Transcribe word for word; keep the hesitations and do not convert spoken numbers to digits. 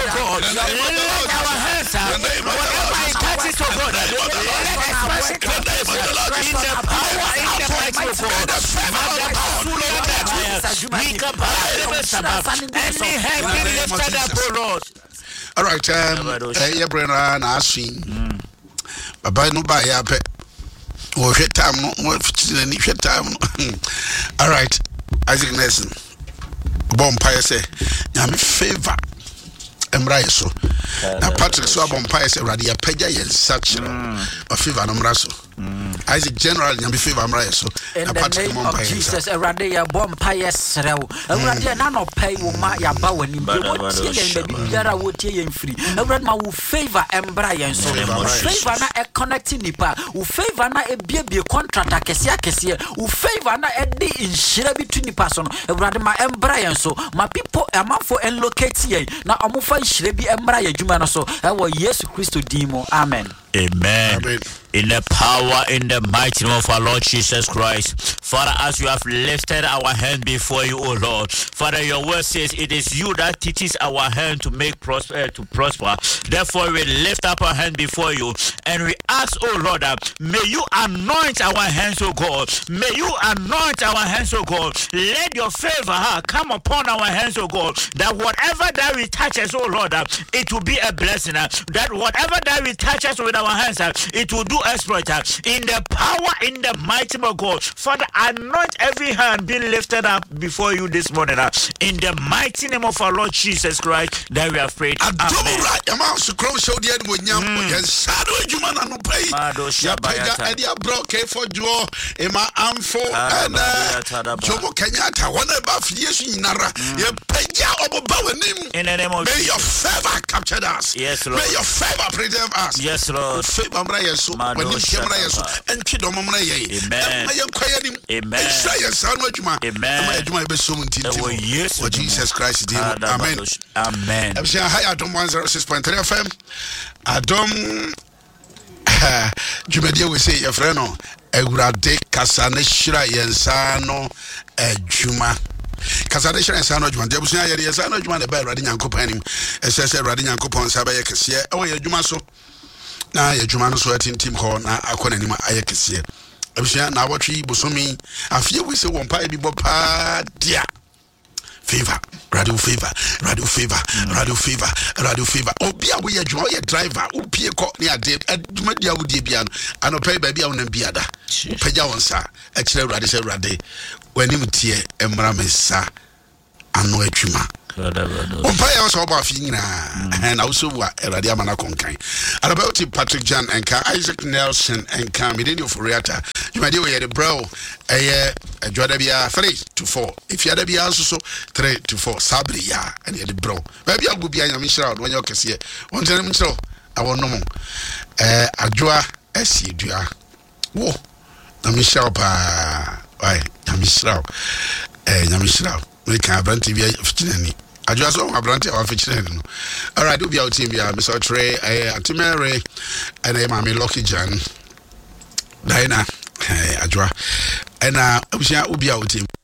God, let our hands up. Whatever it touches, oh God, let expression come in the power, in the mighty of God. We can any hand be lifted up, oh Lord. All right, um, eh, Brenda, na aswin. Baba no ba ya pe. Wo hwetam no, mo fitina ni hwetam no. All right, Isaac Nelson. Bompire say, "Nyame favor." Emra yeso. Na Patrick so bompire say, "Radia peja yen such." But favor no mra so. Isaac general nyame favor amra yeso. Na Patrick bompire. Jesus Radia bompire srew. Radia na no pay wo ma ya ba wani. Wo tie yen ba biara wo tie yen free. Radia ma wo favor embra yen so. Favor na e connect nipa. Wo favor na e biebie contract akese akese. Wo favor na e di inshira bitu nipa so no. Radia ma embra yen so. Ma people amafo en locate yen. Na omofa inshira bi embra yen djuma no so. E wo Yesu Kristo dimo. Amen. Amen. Amen. In the power, in the mighty name of our Lord Jesus Christ. Father, as we have lifted our hand before you, O Lord. Father, your word says it is you that teaches our hand to make prosper, to prosper. Therefore, we lift up our hand before you and we ask, O Lord, that may you anoint our hands, O God. May you anoint our hands, O God. Let your favor uh, come upon our hands, O God. That whatever that we touch us, O Lord, uh, it will be a blessing. Uh, that whatever that we touch us with our hands, uh, it will do exploit. Uh, in the power, in the mighty name of God. Father, anoint every hand being lifted up before you this morning. Uh, in the mighty name of our Lord Jesus Christ, that we have prayed. Amen. In the name of May your favor capture us. Yes, Lord. May your favor preserve us. Yes, Lord. Favor yesu when you camera yesu and kidom mna ye amen amen amen for Jesus Christ amen amen I'm saying hi Adom one oh six point three F M Adom Jumedi we say your friend no Ewurade kasa ne hira yensa no adwuma kasa ne hira yensa no adwuma de busu ya yensa no adwuma de ba Ewurade Nyankopon anim esese Ewurade Nyankopon sa ba ye kese e wo ye adwuma so na ya juma no so atintim ho na akona nim ayekese abusua na awotwe bosomi afie we se won pa bi bo pa dia favor radio favor radio favor radio favor radio favor obi a we ya juma ye driver opie ko ne ade aduma dia wo die bia no anopai ba bia wo na bia da pagya won sa a kire radio se radio wanim tie emra mesa ano atwuma Umpire was over Fina and also what Radia Mana Conkai. About Patrick Jan and Ka Isaac Nelson and Camidino Furiata. You might do a bro a year a Jodabia three to four. If you had a be also three to four Sabria and you had the bro. Maybe I'll go behind a Michelle when you can see it. One time so I won't know. Uh, a joa S C D R. Whoa, the Michelle pa. Why, Yamishrao. Eh, Yamishrao. We can't brand T V fifteen. I just saw my brand of fifteen. All right, do be out team. Yeah, Mister Trey, eh, Atimere, and I am Lucky John. Diana, eh, Ajwa, and uh, we shall be out team.